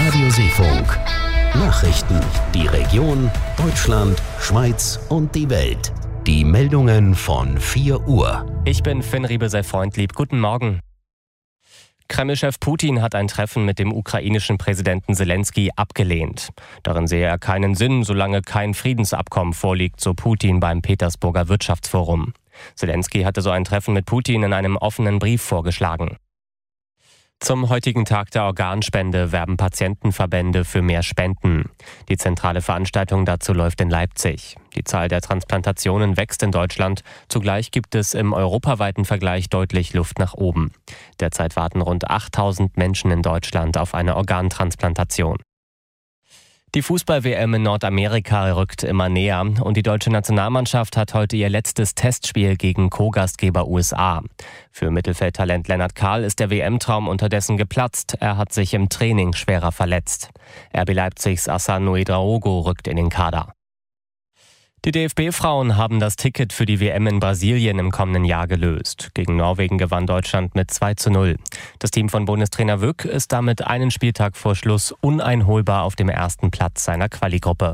Radio Seefunk. Nachrichten, die Region, Deutschland, Schweiz und die Welt. Die Meldungen von 4 Uhr. Ich bin Finn Riebe-Sei-Freundlieb. Guten Morgen. Kreml-Chef Putin hat ein Treffen mit dem ukrainischen Präsidenten Zelensky abgelehnt. Darin sehe er keinen Sinn, solange kein Friedensabkommen vorliegt, so Putin beim Petersburger Wirtschaftsforum. Zelensky hatte so ein Treffen mit Putin in einem offenen Brief vorgeschlagen. Zum heutigen Tag der Organspende werben Patientenverbände für mehr Spenden. Die zentrale Veranstaltung dazu läuft in Leipzig. Die Zahl der Transplantationen wächst in Deutschland. Zugleich gibt es im europaweiten Vergleich deutlich Luft nach oben. Derzeit warten rund 8.000 Menschen in Deutschland auf eine Organtransplantation. Die Fußball-WM in Nordamerika rückt immer näher und die deutsche Nationalmannschaft hat heute ihr letztes Testspiel gegen Co-Gastgeber USA. Für Mittelfeldtalent Lennart Kahl ist der WM-Traum unterdessen geplatzt. Er hat sich im Training schwerer verletzt. RB Leipzigs Asano Ouedraogo rückt in den Kader. Die DFB-Frauen haben das Ticket für die WM in Brasilien im kommenden Jahr gelöst. Gegen Norwegen gewann Deutschland mit 2:0. Das Team von Bundestrainer Wück ist damit einen Spieltag vor Schluss uneinholbar auf dem ersten Platz seiner Quali-Gruppe.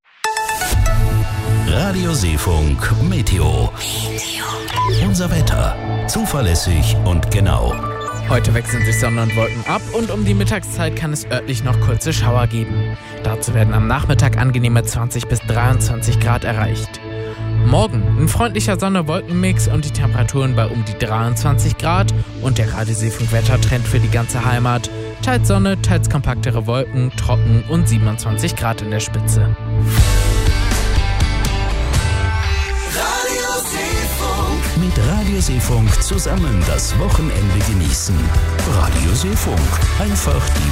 Radio Seefunk Meteo. Unser Wetter. Zuverlässig und genau. Heute wechseln sich Sonne und Wolken ab und um die Mittagszeit kann es örtlich noch kurze Schauer geben. Dazu werden am Nachmittag angenehme 20 bis 23 Grad erreicht. Morgen ein freundlicher Sonne-Wolken-Mix und die Temperaturen bei um die 23 Grad und der Radio Seefunk Wettertrend für die ganze Heimat. Teils Sonne, teils kompaktere Wolken, trocken und 27 Grad in der Spitze. Mit Radio Seefunk zusammen das Wochenende genießen. Radio Seefunk. Einfach die